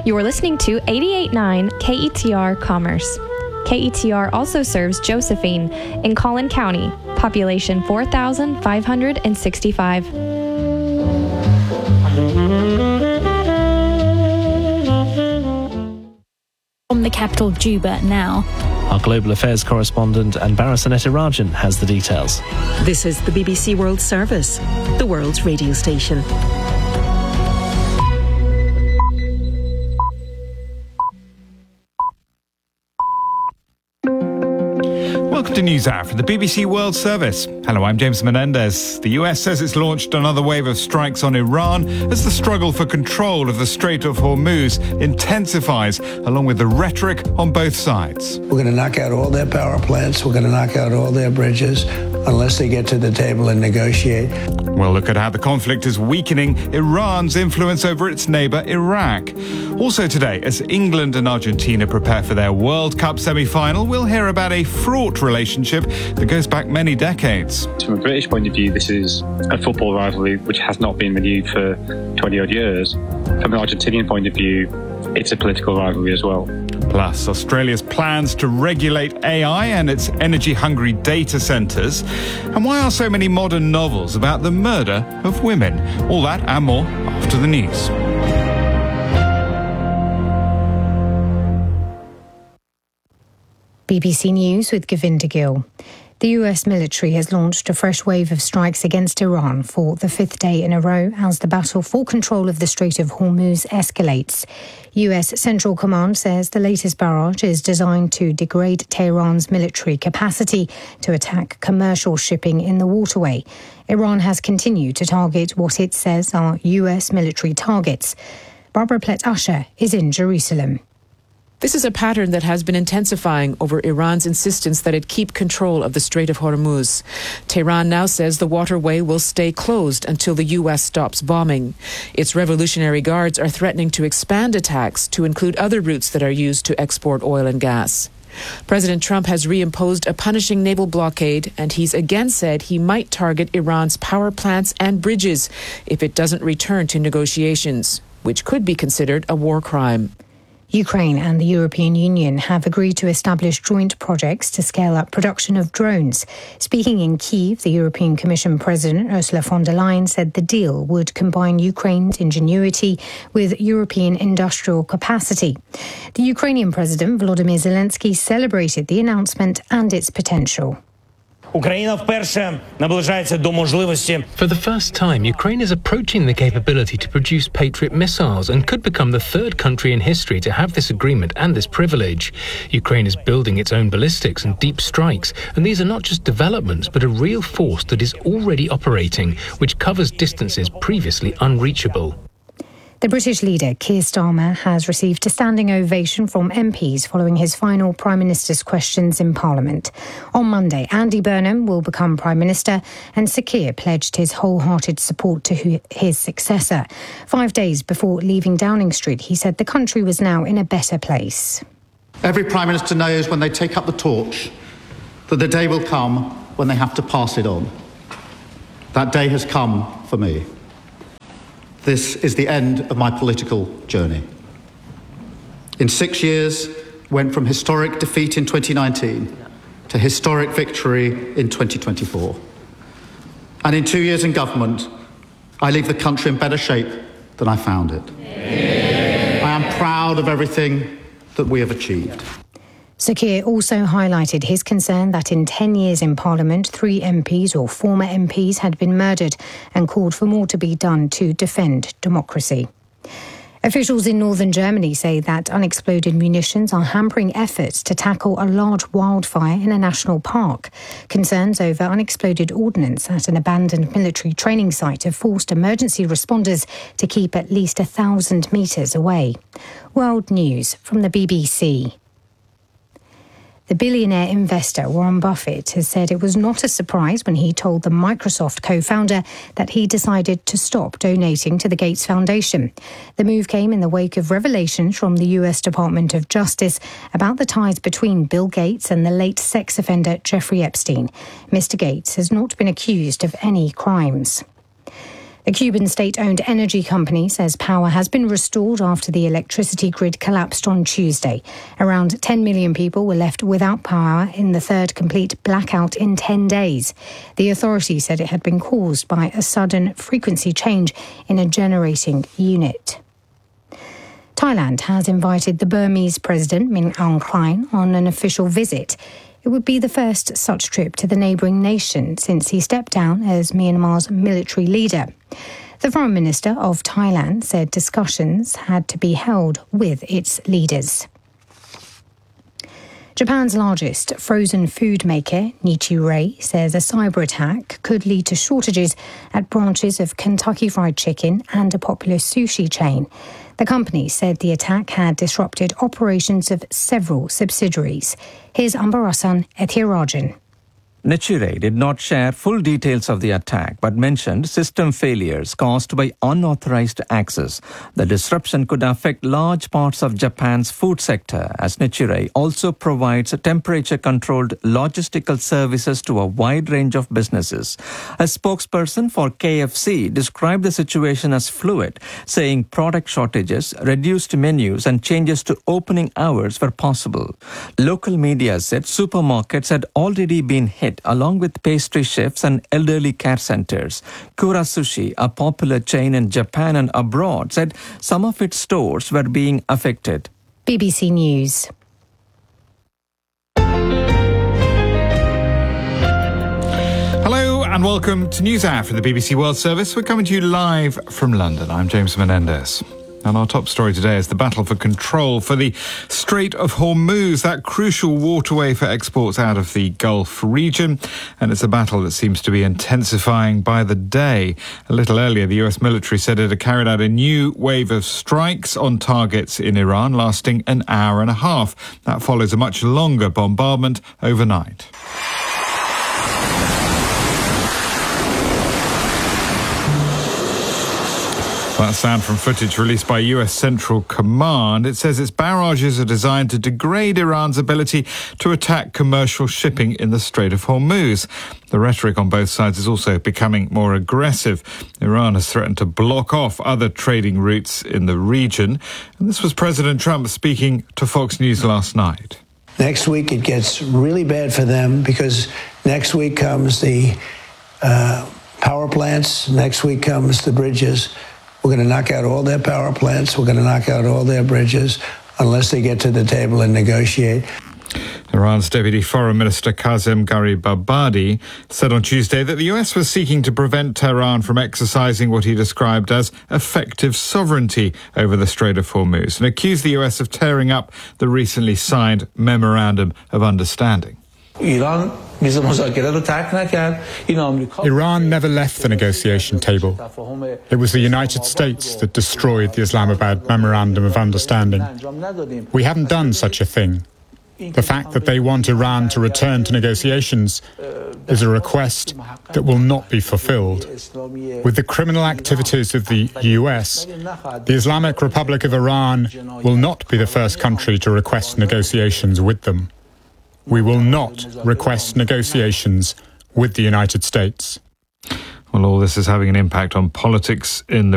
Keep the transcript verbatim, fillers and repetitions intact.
You're listening to eighty-eight point nine K E T R Commerce. K E T R also serves Josephine in Collin County, population four thousand five hundred sixty-five. From the capital, Juba, now. Our global affairs correspondent Anbara Sanetirajan has the details. This is the B B C World Service, the world's radio station. Welcome to NewsHour from the B B C World Service. Hello, I'm James Menendez. The U S says it's launched another wave of strikes on Iran as the struggle for control of the Strait of Hormuz intensifies, along with the rhetoric on both sides. We're going to knock out all their power plants. We're going to knock out all their bridges unless they get to the table and negotiate. We'll look at how the conflict is weakening Iran's influence over its neighbour Iraq. Also today, as England and Argentina prepare for their World Cup semi-final, we'll hear about a fraught relationship that goes back many decades. From a British point of view, this is a football rivalry which has not been renewed for twenty-odd years. From an Argentinian point of view, it's a political rivalry as well. Plus, Australia's plans to regulate A I and its energy-hungry data centres. And why are so many modern novels about the murder of women? All that and more after the news. B B C News with Govinda Gill. The U S military has launched a fresh wave of strikes against Iran for the fifth day in a row as the battle for control of the Strait of Hormuz escalates. U S Central Command says the latest barrage is designed to degrade Tehran's military capacity to attack commercial shipping in the waterway. Iran has continued to target what it says are U S military targets. Barbara Plett-Usher is in Jerusalem. This is a pattern that has been intensifying over Iran's insistence that it keep control of the Strait of Hormuz. Tehran now says the waterway will stay closed until the U S stops bombing. Its Revolutionary Guards are threatening to expand attacks to include other routes that are used to export oil and gas. President Trump has reimposed a punishing naval blockade, and he's again said he might target Iran's power plants and bridges if it doesn't return to negotiations, which could be considered a war crime. Ukraine and the European Union have agreed to establish joint projects to scale up production of drones. Speaking in Kyiv, the European Commission President Ursula von der Leyen said the deal would combine Ukraine's ingenuity with European industrial capacity. The Ukrainian President Volodymyr Zelensky celebrated the announcement and its potential. For the first time, Ukraine is approaching the capability to produce Patriot missiles and could become the third country in history to have this agreement and this privilege. Ukraine is building its own ballistics and deep strikes, and these are not just developments, but a real force that is already operating, which covers distances previously unreachable. The British leader, Keir Starmer, has received a standing ovation from M Ps following his final Prime Minister's questions in Parliament. On Monday, Andy Burnham will become Prime Minister, and Sir Keir pledged his wholehearted support to his successor. Five days before leaving Downing Street, he said the country was now in a better place. Every Prime Minister knows when they take up the torch that the day will come when they have to pass it on. That day has come for me. This is the end of my political journey. In six years, went from historic defeat in twenty nineteen to historic victory in twenty twenty-four. And in two years in government, I leave the country in better shape than I found it. I am proud of everything that we have achieved. Sir Keir also highlighted his concern that in ten years in Parliament, three M Ps or former M Ps had been murdered and called for more to be done to defend democracy. Officials in northern Germany say that unexploded munitions are hampering efforts to tackle a large wildfire in a national park. Concerns over unexploded ordnance at an abandoned military training site have forced emergency responders to keep at least a thousand metres away. World News from the B B C. The billionaire investor Warren Buffett has said it was not a surprise when he told the Microsoft co-founder that he decided to stop donating to the Gates Foundation. The move came in the wake of revelations from the U S Department of Justice about the ties between Bill Gates and the late sex offender Jeffrey Epstein. Mister Gates has not been accused of any crimes. The Cuban state-owned energy company says power has been restored after the electricity grid collapsed on Tuesday. Around ten million people were left without power in the third complete blackout in ten days. The authority said it had been caused by a sudden frequency change in a generating unit. Thailand has invited the Burmese President Min Aung Hlaing on an official visit. It would be the first such trip to the neighbouring nation since he stepped down as Myanmar's military leader. The Foreign Minister of Thailand said discussions had to be held with its leaders. Japan's largest frozen food maker, Nichi-Ray, says a cyber attack could lead to shortages at branches of Kentucky Fried Chicken and a popular sushi chain. The company said the attack had disrupted operations of several subsidiaries. Here's Ambarasan Ethirajan. Nichi-Ray did not share full details of the attack but mentioned system failures caused by unauthorized access. The disruption could affect large parts of Japan's food sector as Nichi-Ray also provides temperature-controlled logistical services to a wide range of businesses. A spokesperson for K F C described the situation as fluid, saying product shortages, reduced menus and changes to opening hours were possible. Local media said supermarkets had already been hit along with pastry chefs and elderly care centers. Kura Sushi, a popular chain in Japan and abroad, said some of its stores were being affected. B B C News. Hello and welcome to News Hour from the B B C World Service. We're coming to you live from London. I'm James Menendez. And our top story today is the battle for control for the Strait of Hormuz, that crucial waterway for exports out of the Gulf region. And it's a battle that seems to be intensifying by the day. A little earlier, the U S military said it had carried out a new wave of strikes on targets in Iran, lasting an hour and a half. That follows a much longer bombardment overnight. That sound from footage released by U S Central Command. It says its barrages are designed to degrade Iran's ability to attack commercial shipping in the Strait of Hormuz. The rhetoric on both sides is also becoming more aggressive. Iran has threatened to block off other trading routes in the region. And this was President Trump speaking to Fox News last night. Next week it gets really bad for them because next week comes the uh, power plants. Next week comes the bridges. We're going to knock out all their power plants. We're going to knock out all their bridges unless they get to the table and negotiate. Iran's Deputy Foreign Minister Kazem Garibabadi said on Tuesday that the U S was seeking to prevent Tehran from exercising what he described as effective sovereignty over the Strait of Hormuz and accused the U S of tearing up the recently signed Memorandum of Understanding. Iran never left the negotiation table. It was the United States that destroyed the Islamabad Memorandum of Understanding. We haven't done such a thing. The fact that they want Iran to return to negotiations is a request that will not be fulfilled. With the criminal activities of the U S, the Islamic Republic of Iran will not be the first country to request negotiations with them. We will not request negotiations with the United States. Well, all this is having an impact on politics in the